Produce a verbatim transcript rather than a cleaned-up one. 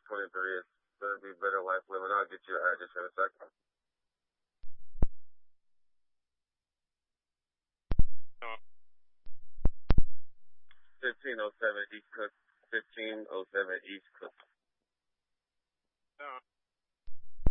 twenty-three. It's gonna be Better Life Living. I'll get you your address in a second. fifteen oh seven East Cook. fifteen oh seven East Cook.